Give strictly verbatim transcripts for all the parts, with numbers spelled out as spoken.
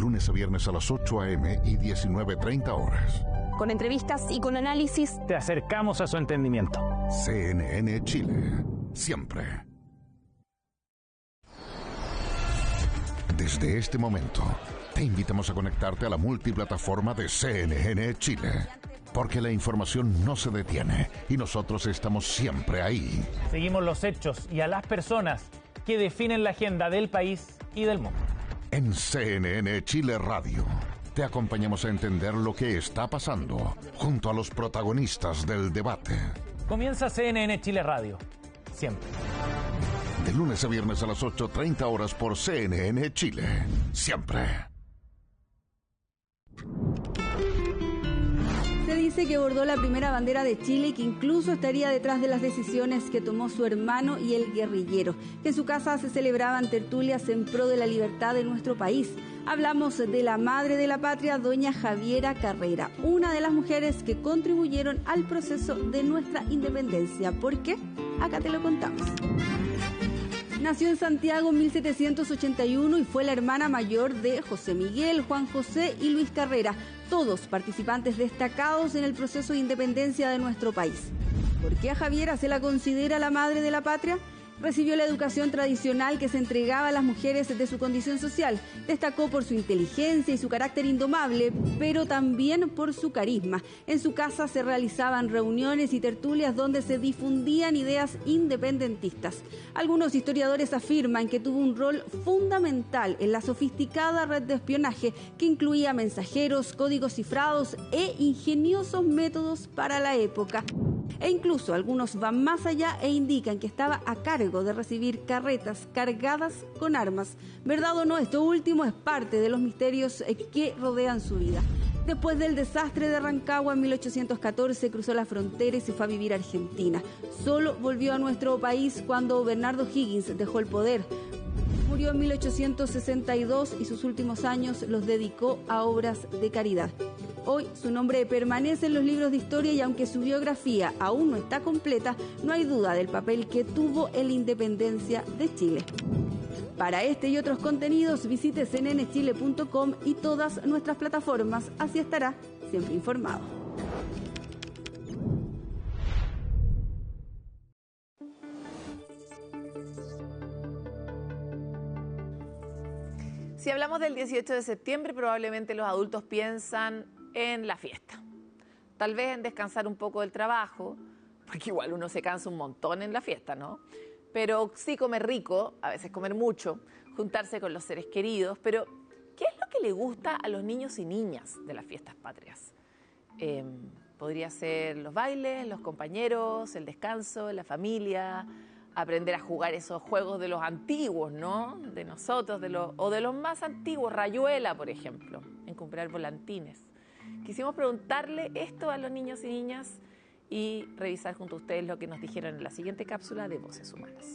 lunes a viernes a las ocho a eme y diecinueve treinta horas. Con entrevistas y con análisis, te acercamos a su entendimiento. C N N Chile, siempre. Desde este momento, te invitamos a conectarte a la multiplataforma de C N N Chile, porque la información no se detiene y nosotros estamos siempre ahí. Seguimos los hechos y a las personas que definen la agenda del país y del mundo. En C N N Chile Radio, te acompañamos a entender lo que está pasando junto a los protagonistas del debate. Comienza C N N Chile Radio, siempre. De lunes a viernes a las ocho treinta horas por C N N Chile, siempre. Se dice que bordó la primera bandera de Chile y que incluso estaría detrás de las decisiones que tomó su hermano y el guerrillero, que en su casa se celebraban tertulias en pro de la libertad de nuestro país. Hablamos de la madre de la patria, doña Javiera Carrera, una de las mujeres que contribuyeron al proceso de nuestra independencia. ¿Por qué? Acá te lo contamos. Nació en Santiago en mil setecientos ochenta y uno y fue la hermana mayor de José Miguel, Juan José y Luis Carrera, todos participantes destacados en el proceso de independencia de nuestro país. ¿Por qué a Javiera se la considera la madre de la patria? Recibió la educación tradicional que se entregaba a las mujeres de su condición social. Destacó por su inteligencia y su carácter indomable, pero también por su carisma. En su casa se realizaban reuniones y tertulias donde se difundían ideas independentistas. Algunos historiadores afirman que tuvo un rol fundamental en la sofisticada red de espionaje que incluía mensajeros, códigos cifrados e ingeniosos métodos para la época. E incluso algunos van más allá e indican que estaba a cargo de recibir carretas cargadas con armas. ¿Verdad o no? Esto último es parte de los misterios que rodean su vida. Después del desastre de Rancagua en mil ochocientos catorce cruzó la frontera y se fue a vivir a Argentina. Solo volvió a nuestro país cuando Bernardo Higgins dejó el poder. Murió en mil ochocientos sesenta y dos y sus últimos años los dedicó a obras de caridad. Hoy su nombre permanece en los libros de historia y aunque su biografía aún no está completa, no hay duda del papel que tuvo en la independencia de Chile. Para este y otros contenidos visite c n n chile punto com y todas nuestras plataformas, así estará siempre informado. Si hablamos del dieciocho de septiembre, probablemente los adultos piensan en la fiesta. Tal vez en descansar un poco del trabajo, porque igual uno se cansa un montón en la fiesta, ¿no? Pero sí comer rico, a veces comer mucho, juntarse con los seres queridos. Pero, ¿qué es lo que le gusta a los niños y niñas de las fiestas patrias? Eh, podría ser los bailes, los compañeros, el descanso, la familia, aprender a jugar esos juegos de los antiguos, ¿no? De nosotros, de los, o de los más antiguos, rayuela, por ejemplo, en comprar volantines. Quisimos preguntarle esto a los niños y niñas y revisar junto a ustedes lo que nos dijeron en la siguiente cápsula de Voces Humanas.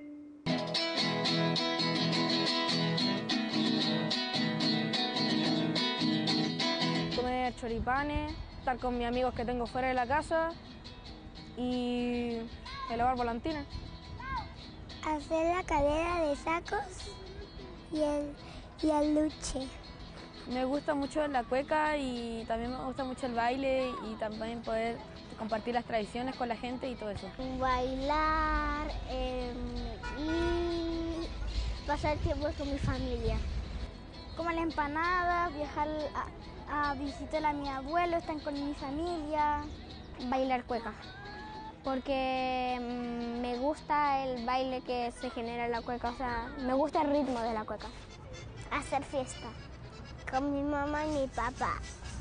Comer choripanes, estar con mis amigos que tengo fuera de la casa y elevar volantines. Hacer la carrera de sacos y el, y el luche. Me gusta mucho la cueca y también me gusta mucho el baile y también poder compartir las tradiciones con la gente y todo eso. Bailar eh, y pasar tiempo con mi familia. Comer la empanada, viajar a, a visitar a mi abuelo, estar con mi familia. Bailar cueca, porque mmm, me gusta el baile que se genera en la cueca, o sea, me gusta el ritmo de la cueca. Hacer fiesta con mi mamá y mi papá.